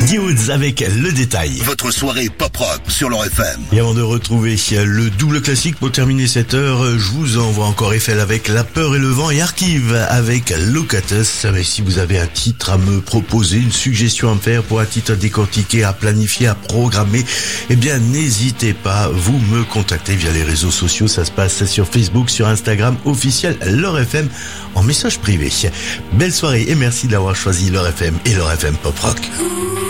D-Woods avec Le Détail. Votre soirée pop-rock sur l'Or FM. Et avant de retrouver le double classique pour terminer cette heure, je vous envoie encore Eiffel avec La Peur et le Vent et Archive avec Look at Us. Mais si vous avez un titre à me proposer, une suggestion à me faire pour un titre décortiqué, à planifier, à programmer, eh bien n'hésitez pas, vous me contactez via les réseaux sociaux. Ça se passe sur Facebook, sur Instagram, officiel l'Or FM, en message privé. Belle soirée et merci d'avoir choisi l'Or FM et l'Or FM Pop Rock.